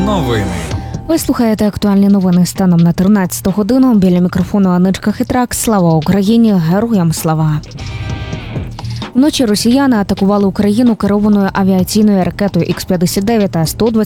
Новини. Ви слухаєте актуальні новини станом на 13 годину. Біля мікрофону Аничка Хитрак. Слава Україні! Героям слава! Вночі росіяни атакували Україну керованою авіаційною ракетою Х-59 та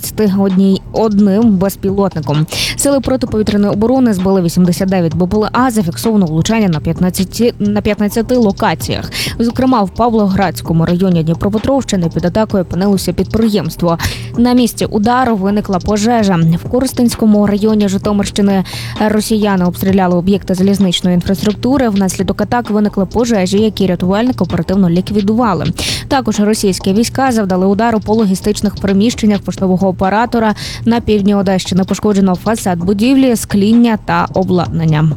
121 безпілотником. Сили протиповітряної оборони збили 89 БПЛА, зафіксовано влучання на 15 локаціях. Зокрема, в Павлоградському районі Дніпропетровщини під атакою опинилося підприємство. На місці удару виникла пожежа. В Коростенському районі Житомирщини росіяни обстріляли об'єкти залізничної інфраструктури. Внаслідок атак виникли пожежі, які рятувальники оперативно ліквідували. Також російські війська завдали удару по логістичних приміщеннях поштового оператора. На півдні Одещини пошкоджено фасад будівлі, скління та обладнання.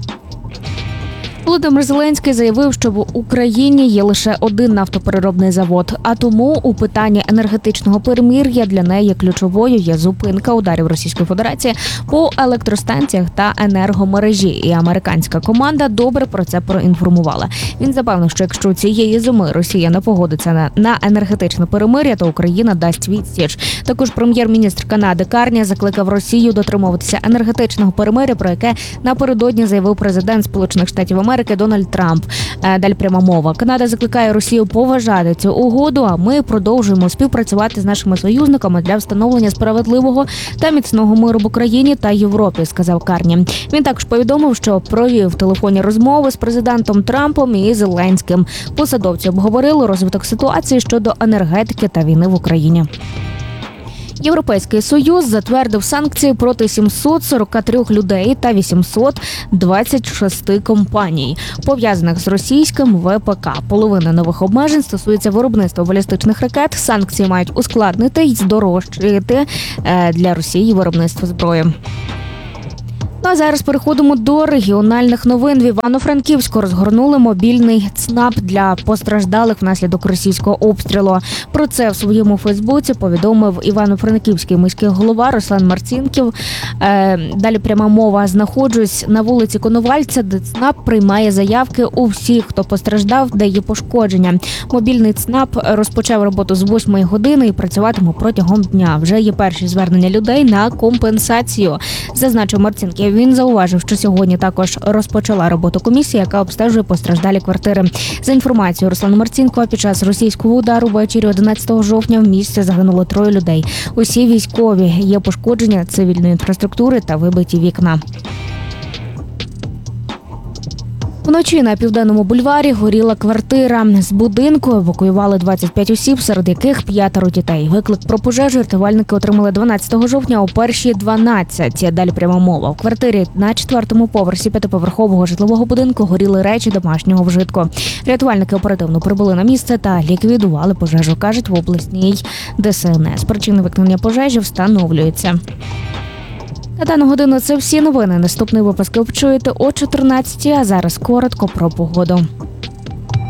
Володимир Зеленський заявив, що в Україні є лише один нафтопереробний завод, а тому у питанні енергетичного перемир'я для неї ключовою є зупинка ударів Російської Федерації по електростанціях та енергомережі. І американська команда добре про це проінформувала. Він запевнив, що якщо цієї зими Росія не погодиться на енергетичне перемир'я, то Україна дасть відсіч. Також прем'єр-міністр Канади Карні закликав Росію дотримуватися енергетичного перемир'я, про яке напередодні заявив президент Сполучених Штатів Америки Дональд Трамп. Далі пряма мова. Канада закликає Росію поважати цю угоду, а ми продовжуємо співпрацювати з нашими союзниками для встановлення справедливого та міцного миру в Україні та Європі, сказав Карні. Він також повідомив, що провів телефонні розмови з президентом Трампом і Зеленським. Посадовці обговорили розвиток ситуації щодо енергетики та війни в Україні. Європейський Союз затвердив санкції проти 743 людей та 826 компаній, пов'язаних з російським ВПК. Половина нових обмежень стосується виробництва балістичних ракет. Санкції мають ускладнити й здорожчати для Росії виробництво зброї. Ну а зараз переходимо до регіональних новин. В Івано-Франківську розгорнули мобільний ЦНАП для постраждалих внаслідок російського обстрілу. Про це в своєму Фейсбуці повідомив івано-франківський міський голова Руслан Марцінків. Далі пряма мова. Знаходжусь на вулиці Коновальця, де ЦНАП приймає заявки у всіх, хто постраждав, де є пошкодження. Мобільний ЦНАП розпочав роботу з 8 години і працюватиме протягом дня. Вже є перші звернення людей на компенсацію, зазначив Марцінків. Він зауважив, що сьогодні також розпочала роботу комісія, яка обстежує постраждалі квартири. За інформацією Руслана Марцінкова, під час російського удару ввечері 11 жовтня в місті загинуло 3 людей. Усі військові, є пошкодження цивільної інфраструктури та вибиті вікна. Вночі на Південному бульварі горіла квартира. З будинку евакуювали 25 осіб, серед яких 5 дітей. Виклик про пожежу рятувальники отримали 12 жовтня о 1:12. Далі пряма мова. В квартирі на 4-му поверсі 5-поверхового житлового будинку горіли речі домашнього вжитку. Рятувальники оперативно прибули на місце та ліквідували пожежу, кажуть в обласній ДСНС. Причини виникнення пожежі встановлюються. На дану годину це всі новини. Наступний випуск ви почуєте о 14:00, а зараз коротко про погоду.